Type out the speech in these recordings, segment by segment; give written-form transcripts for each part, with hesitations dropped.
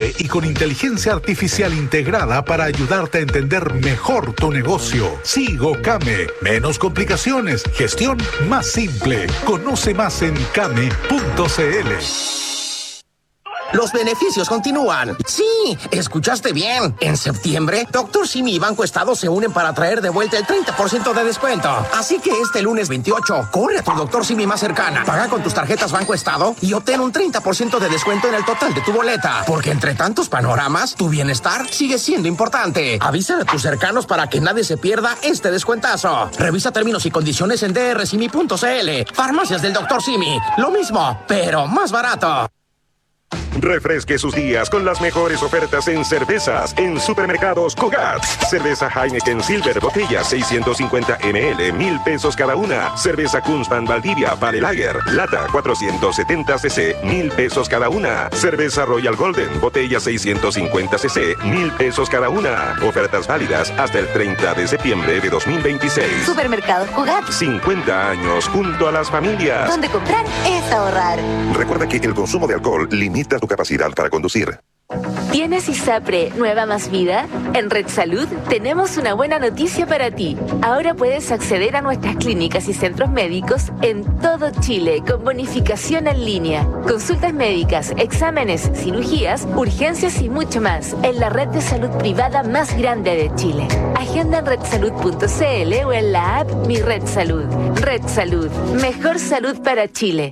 simple y con inteligencia artificial integrada para ayudarte a entender mejor tu negocio. Sigocame. Menos complicaciones. Gestión más simple. Conoce más en came.cl. Los beneficios continúan. Sí, escuchaste bien. En septiembre, Dr. Simi y Banco Estado se unen para traer de vuelta el 30% de descuento. Así que este lunes 28, corre a tu Dr. Simi más cercana, paga con tus tarjetas Banco Estado y obtén un 30% de descuento en el total de tu boleta. Porque entre tantos panoramas, tu bienestar sigue siendo importante. Avisa a tus cercanos para que nadie se pierda este descuentazo. Revisa términos y condiciones en drsimi.cl. Farmacias del Dr. Simi. Lo mismo, pero más barato. Refresque sus días con las mejores ofertas en cervezas en Supermercados Cugat. Cerveza Heineken Silver, botella 650 ml, 1,000 pesos cada una. Cerveza Kunzman Valdivia, Vale Lager, lata 470 cc, 1,000 pesos cada una. Cerveza Royal Golden, botella 650 cc, 1,000 pesos cada una. Ofertas válidas hasta el 30 de septiembre de 2026. Supermercados Cugat. 50 años junto a las familias. Donde comprar es ahorrar. Recuerda que el consumo de alcohol limita tu capacidad para conducir. ¿Tienes ISAPRE Nueva Más Vida? En Red Salud tenemos una buena noticia para ti. Ahora puedes acceder a nuestras clínicas y centros médicos en todo Chile con bonificación en línea. Consultas médicas, exámenes, cirugías, urgencias y mucho más en la red de salud privada más grande de Chile. Agenda en redsalud.cl o en la app Mi Red Salud. Red Salud, mejor salud para Chile.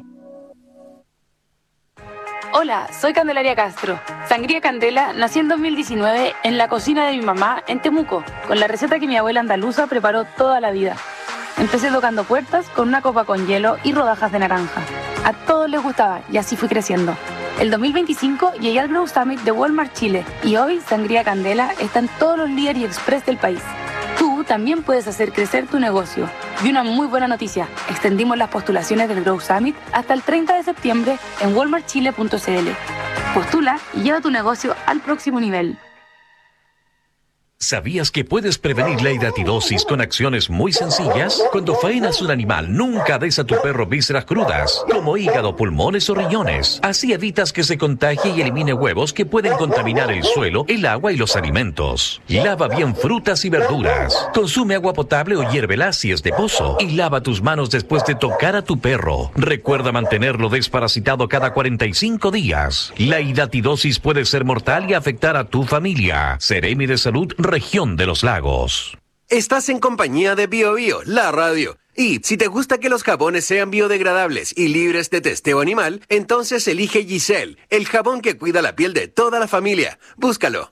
Hola, soy Candelaria Castro. Sangría Candela nació en 2019 en la cocina de mi mamá en Temuco, con la receta que mi abuela andaluza preparó toda la vida. Empecé tocando puertas con una copa con hielo y rodajas de naranja. A todos les gustaba y así fui creciendo. El 2025 llegué al Grow Summit de Walmart Chile y hoy Sangría Candela está en todos los líderes y express del país. Tú también puedes hacer crecer tu negocio. Y una muy buena noticia, extendimos las postulaciones del Grow Summit hasta el 30 de septiembre en walmartchile.cl. Postula y lleva tu negocio al próximo nivel. ¿Sabías que puedes prevenir la hidatidosis con acciones muy sencillas? Cuando faenas un animal, nunca des a tu perro vísceras crudas, como hígado, pulmones o riñones. Así evitas que se contagie y elimine huevos que pueden contaminar el suelo, el agua y los alimentos. Lava bien frutas y verduras. Consume agua potable o hiérvela si es de pozo. Y lava tus manos después de tocar a tu perro. Recuerda mantenerlo desparasitado cada 45 días. La hidatidosis puede ser mortal y afectar a tu familia. Seremi de Salud, Región de los Lagos. Estás en compañía de BioBio, la radio. Y si te gusta que los jabones sean biodegradables y libres de testeo animal, entonces elige Giselle, el jabón que cuida la piel de toda la familia. Búscalo.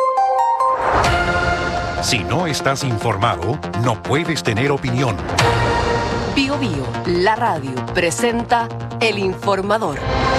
Si no estás informado, no puedes tener opinión. BioBio, la radio, presenta El Informador.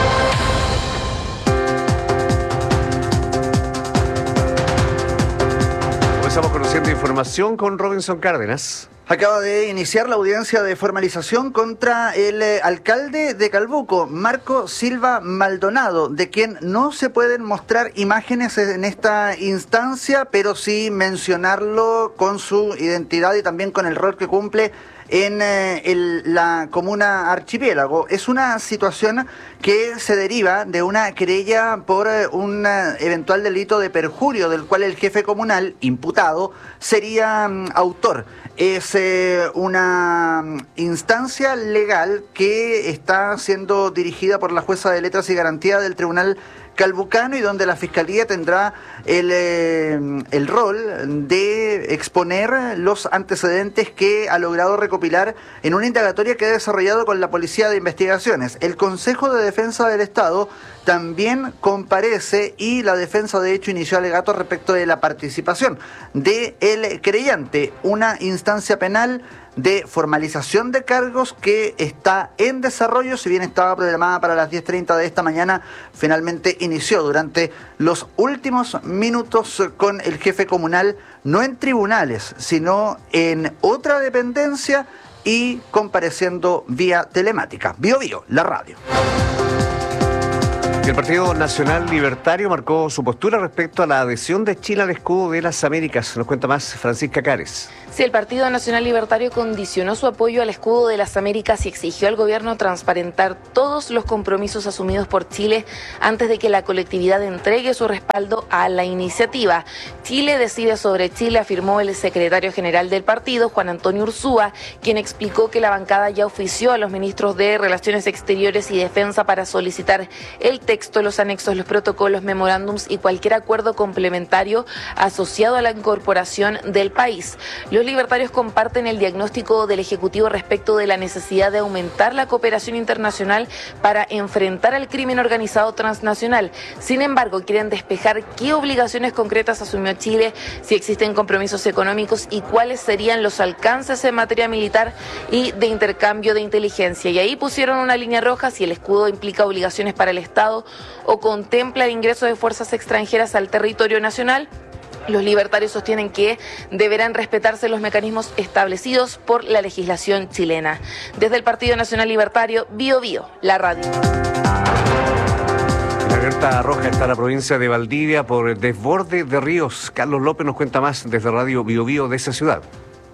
Estamos conociendo información con Robinson Cárdenas. Acaba de iniciar la audiencia de formalización contra el alcalde de Calbuco, Marco Silva Maldonado, de quien no se pueden mostrar imágenes en esta instancia, pero sí mencionarlo con su identidad y también con el rol que cumple en la comuna Archipiélago. Es una situación que se deriva de una querella por un eventual delito de perjurio, del cual el jefe comunal imputado sería autor. Es una instancia legal que está siendo dirigida por la jueza de letras y garantía del Tribunal Calbucano y donde la Fiscalía tendrá el rol de exponer los antecedentes que ha logrado recopilar en una indagatoria que ha desarrollado con la Policía de Investigaciones. El Consejo de Defensa del Estado también comparece y la defensa de hecho inició alegatos respecto de la participación del querellante, una instancia penal de formalización de cargos que está en desarrollo. Si bien estaba programada para las 10:30 de esta mañana, finalmente inició durante los últimos minutos con el jefe comunal, no en tribunales, sino en otra dependencia y compareciendo vía telemática. BioBio, la radio. El Partido Nacional Libertario marcó su postura respecto a la adhesión de Chile al escudo de las Américas. Nos cuenta más Francisca Cares. Sí, el Partido Nacional Libertario condicionó su apoyo al escudo de las Américas y exigió al gobierno transparentar todos los compromisos asumidos por Chile antes de que la colectividad entregue su respaldo a la iniciativa. Chile decide sobre Chile, afirmó el secretario general del partido, Juan Antonio Ursúa, quien explicó que la bancada ya ofició a los ministros de Relaciones Exteriores y Defensa para solicitar el texto, los anexos, los protocolos, memorándums y cualquier acuerdo complementario asociado a la incorporación del país. Los libertarios comparten el diagnóstico del Ejecutivo respecto de la necesidad de aumentar la cooperación internacional para enfrentar al crimen organizado transnacional. Sin embargo, quieren despejar qué obligaciones concretas asumió Chile, si existen compromisos económicos y cuáles serían los alcances en materia militar y de intercambio de inteligencia. Y ahí pusieron una línea roja si el escudo implica obligaciones para el Estado o contempla el ingreso de fuerzas extranjeras al territorio nacional. Los libertarios sostienen que deberán respetarse los mecanismos establecidos por la legislación chilena. Desde el Partido Nacional Libertario, Bío Bío, la radio. La alerta roja está en la provincia de Valdivia por desborde de ríos. Carlos López nos cuenta más desde Radio Bío Bío de esa ciudad.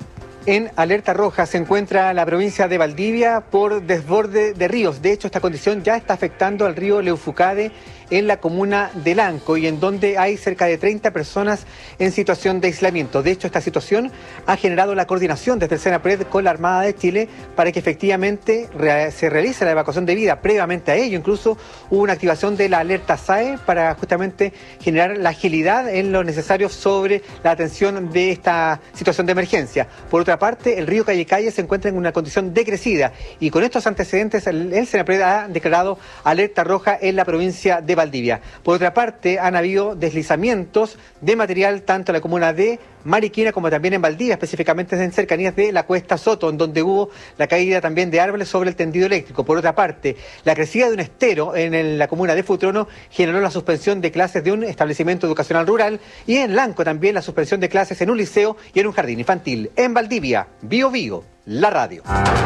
En alerta roja se encuentra la provincia de Valdivia por desborde de ríos. De hecho, esta condición ya está afectando al río Leufucade en la comuna de Lanco y en donde hay cerca de 30 personas en situación de aislamiento. De hecho, esta situación ha generado la coordinación desde el Senapred con la Armada de Chile para que efectivamente se realice la evacuación de vida. Previamente a ello, incluso hubo una activación de la alerta SAE para justamente generar la agilidad en lo necesario sobre la atención de esta situación de emergencia. Por otra parte, el río Calle se encuentra en una condición decrecida y con estos antecedentes el Senapred ha declarado alerta roja en la provincia de Valdivia. Por otra parte, han habido deslizamientos de material tanto en la comuna de Mariquina como también en Valdivia, específicamente en cercanías de la Cuesta Soto, en donde hubo la caída también de árboles sobre el tendido eléctrico. Por otra parte, la crecida de un estero en la comuna de Futrono generó la suspensión de clases de un establecimiento educacional rural y en Lanco también la suspensión de clases en un liceo y en un jardín infantil. En Valdivia, Bío Bío, la radio.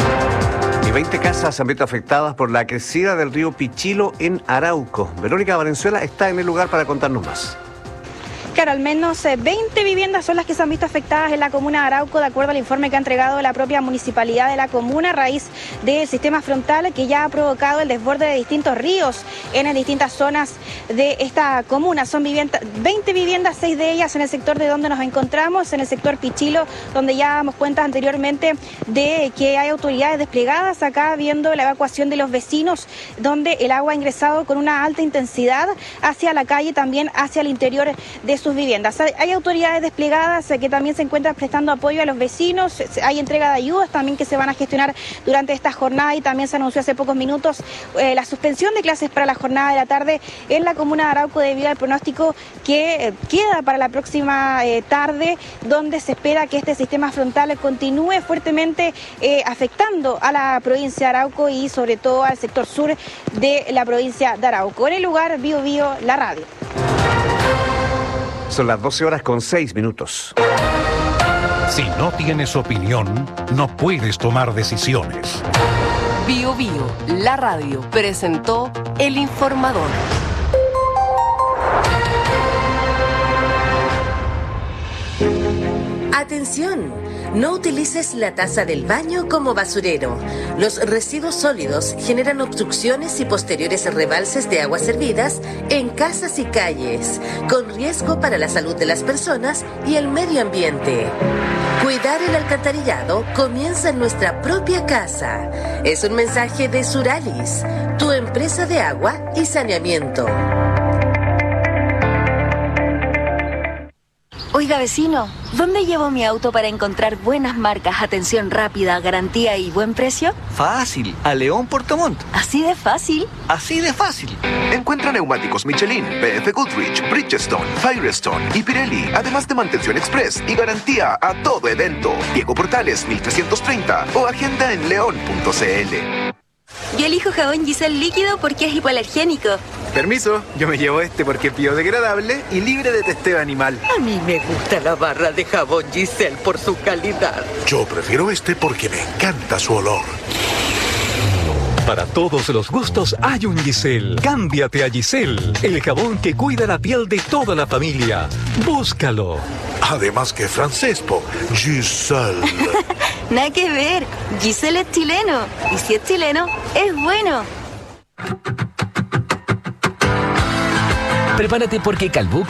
Y 20 casas han visto afectadas por la crecida del río Pichilo en Arauco. Verónica Valenzuela está en el lugar para contarnos más. Claro, al menos 20 viviendas son las que se han visto afectadas en la comuna de Arauco, de acuerdo al informe que ha entregado la propia municipalidad de la comuna a raíz del sistema frontal que ya ha provocado el desborde de distintos ríos en distintas zonas de esta comuna. Son 20 viviendas, 6 de ellas en el sector de donde nos encontramos, en el sector Pichilo, donde ya damos cuenta anteriormente de que hay autoridades desplegadas acá viendo la evacuación de los vecinos, donde el agua ha ingresado con una alta intensidad hacia la calle, también hacia el interior de sus viviendas. Hay autoridades desplegadas que también se encuentran prestando apoyo a los vecinos, hay entrega de ayudas también que se van a gestionar durante esta jornada y también se anunció hace pocos minutos la suspensión de clases para la jornada de la tarde en la comuna de Arauco debido al pronóstico que queda para la próxima tarde, donde se espera que este sistema frontal continúe fuertemente afectando a la provincia de Arauco y sobre todo al sector sur de la provincia de Arauco. En el lugar, Bío Bío, la radio. Son las 12:06. Si no tienes opinión, no puedes tomar decisiones. Bío Bío, la radio, presentó El Informador. Atención, no utilices la taza del baño como basurero. Los residuos sólidos generan obstrucciones y posteriores rebalses de aguas servidas en casas y calles, con riesgo para la salud de las personas y el medio ambiente. Cuidar el alcantarillado comienza en nuestra propia casa. Es un mensaje de Suralis, tu empresa de agua y saneamiento. Oiga, vecino, ¿dónde llevo mi auto para encontrar buenas marcas, atención rápida, garantía y buen precio? Fácil, a León Puerto Montt. ¿Así de fácil? Así de fácil. Encuentra neumáticos Michelin, BF Goodrich, Bridgestone, Firestone y Pirelli, además de mantención express y garantía a todo evento. Diego Portales 1330 o agenda en león.cl. Yo elijo jabón Giselle líquido porque es hipoalergénico. Permiso, yo me llevo este porque es biodegradable y libre de testeo animal. A mí me gusta la barra de jabón Giselle por su calidad. Yo prefiero este porque me encanta su olor. Para todos los gustos hay un Giselle. Cámbiate a Giselle, el jabón que cuida la piel de toda la familia. Búscalo. Además que francés, po. Giselle. Nada que ver. Giselle es chileno. Y si es chileno, es bueno. Prepárate porque Calbuco